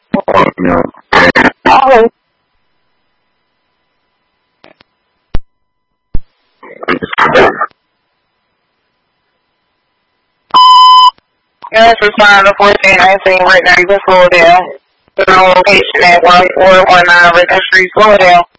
Oh, yes, respond to 1419 right now. You can slow down. The location at 1419 Richmond Street, slow down.